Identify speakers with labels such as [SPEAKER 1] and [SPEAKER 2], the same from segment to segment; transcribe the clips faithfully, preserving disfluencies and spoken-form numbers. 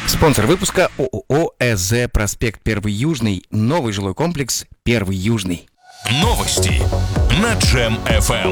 [SPEAKER 1] Спонсор выпуска ООО ЭЗ «Проспект Первый Южный». Новый жилой комплекс «Первый Южный».
[SPEAKER 2] Новости на Джем эф эм.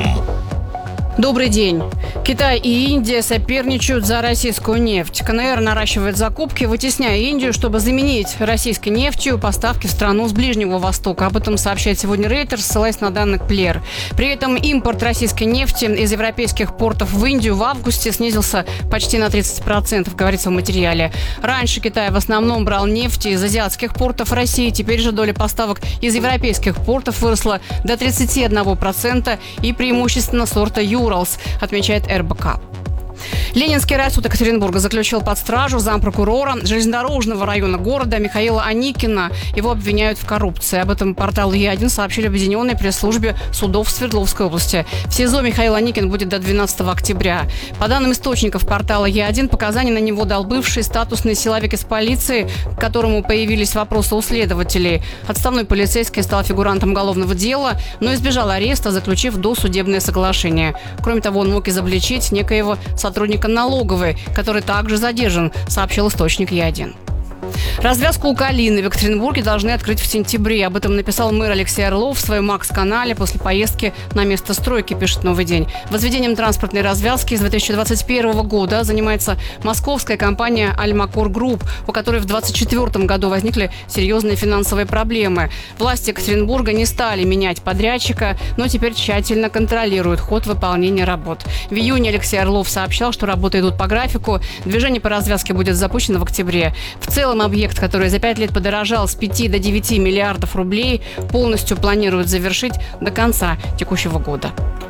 [SPEAKER 3] Добрый день. Китай и Индия соперничают за российскую нефть. КНР наращивает закупки, вытесняя Индию, чтобы заменить российской нефтью поставки в страну с Ближнего Востока. Об этом сообщает сегодня Reuters, ссылаясь на данные Плер. При этом импорт российской нефти из европейских портов в Индию в августе снизился почти на тридцать процентов, говорится в материале. Раньше Китай в основном брал нефть из азиатских портов России. Теперь же доля поставок из европейских портов выросла до тридцати одного процента и преимущественно сорта Юра. Уралс, отмечает эр бэ ка. Ленинский райсуд Екатеринбурга заключил под стражу зампрокурора железнодорожного района города Михаила Аникина. Его обвиняют в коррупции. Об этом портал Е один сообщили в объединенной пресс-службе судов Свердловской области. В СИЗО Михаил Аникин будет до двенадцатого октября. По данным источников портала Е один, показания на него дал бывший статусный силовик из полиции, к которому появились вопросы у следователей. Отставной полицейский стал фигурантом уголовного дела, но избежал ареста, заключив досудебное соглашение. Кроме того, он мог изобличить некоего сотрудника налоговой, который также задержан, сообщил источник Е один. Развязку у Калины в Екатеринбурге должны открыть в сентябре. Об этом написал мэр Алексей Орлов в своем Макс-канале после поездки на место стройки, пишет «Новый день». Возведением транспортной развязки с две тысячи двадцать первого года занимается московская компания «Альмакор Групп», у которой в двадцать четвёртом году возникли серьезные финансовые проблемы. Власти Екатеринбурга не стали менять подрядчика, но теперь тщательно контролируют ход выполнения работ. В июне Алексей Орлов сообщал, что работы идут по графику. Движение по развязке будет запущено в октябре. В целом объект, который за пять лет подорожал с пяти до девяти миллиардов рублей, полностью планируют завершить до конца текущего года.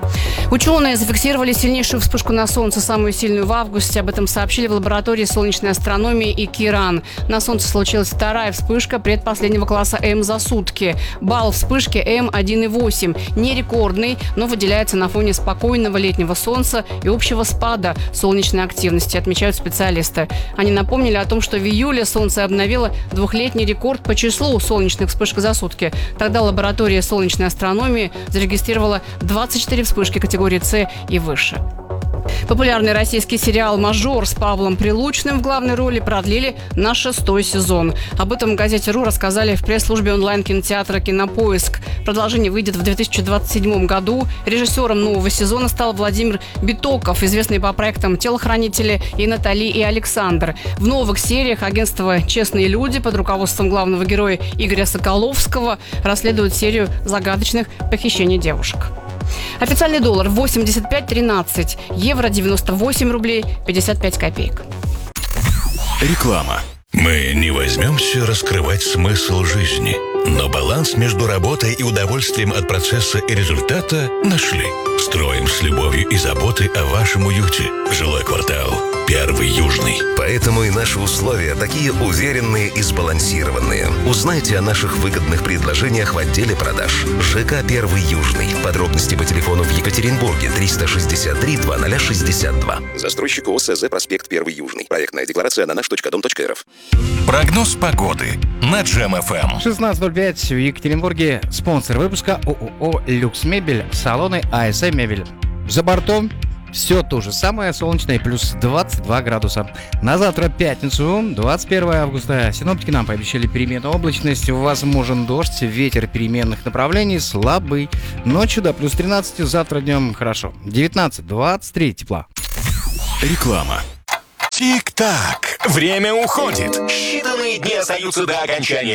[SPEAKER 3] Ученые зафиксировали сильнейшую вспышку на Солнце, самую сильную в августе. Об этом сообщили в лаборатории солнечной астрономии и КИРАН. На Солнце случилась вторая вспышка предпоследнего класса М за сутки. Балл вспышки М один и восемь. Не рекордный, но выделяется на фоне спокойного летнего Солнца и общего спада солнечной активности, отмечают специалисты. Они напомнили о том, что в июле Солнце обновило двухлетний рекорд по числу солнечных вспышек за сутки. Тогда лаборатория солнечной астрономии зарегистрировала двадцать четыре вспышки категории С и выше. Популярный российский сериал «Мажор» с Павлом Прилучным в главной роли продлили на шестой сезон. Об этом в газете РУ рассказали в пресс-службе онлайн-кинотеатра «Кинопоиск». Продолжение выйдет в две тысячи двадцать седьмом году. Режиссером нового сезона стал Владимир Битоков, известный по проектам «Телохранители» и «Натали и Александр». В новых сериях агентство «Честные люди» под руководством главного героя Игоря Соколовского расследует серию загадочных похищений девушек. Официальный доллар восемьдесят пять тринадцать, евро девяносто восемь рублей пятьдесят пять копеек.
[SPEAKER 2] Реклама. Мы не возьмемся раскрывать смысл жизни, но баланс между работой и удовольствием от процесса и результата нашли. Строим с любовью и заботой о вашем уюте. Жилой квартал «Первый Южный».
[SPEAKER 4] Поэтому и наши условия такие уверенные и сбалансированные. Узнайте о наших выгодных предложениях в отделе продаж. ЖК «Первый Южный». Подробности по телефону в Екатеринбурге триста шестьдесят три двадцать шестьдесят два. Застройщик ООО ЭЗ «Проспект Первый Южный». Проектная декларация на наш точка дом точка эр эф.
[SPEAKER 2] Прогноз погоды на Джем эф эм.
[SPEAKER 1] шестнадцать ноль пять в Екатеринбурге. Спонсор выпуска ООО «Люкс Мебель», салоны а эс эм Мебель. За бортом все то же самое, солнечное, плюс двадцать два градуса. На завтра, пятницу, двадцать первого августа, синоптики нам пообещали переменную облачность, возможен дождь, ветер переменных направлений слабый. Ночью до плюс тринадцать, завтра днем хорошо. девятнадцать двадцать три тепла.
[SPEAKER 2] Реклама. Тик-так, время уходит. Считанные дни остаются до окончания